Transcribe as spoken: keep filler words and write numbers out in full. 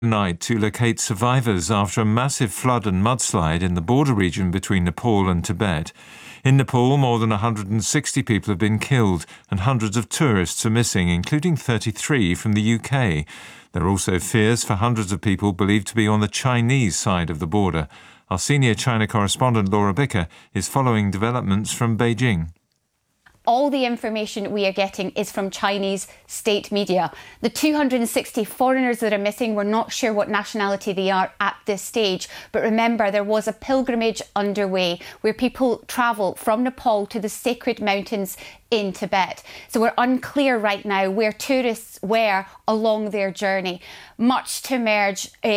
Night to locate survivors after a massive flood and mudslide in the border region between Nepal and Tibet. In Nepal, more than one hundred sixty people have been killed and hundreds of tourists are missing, including thirty-three from the U K. There are also fears for hundreds of people believed to be on the Chinese side of the border. Our senior China correspondent Laura Bicker is following developments from Beijing. All the information we are getting is from Chinese state media. The two hundred sixty foreigners that are missing, we're not sure what nationality they are at this stage. But remember, there was a pilgrimage underway where people travel from Nepal to the sacred mountains in Tibet. So we're unclear right now where tourists were along their journey. Much to emerge uh,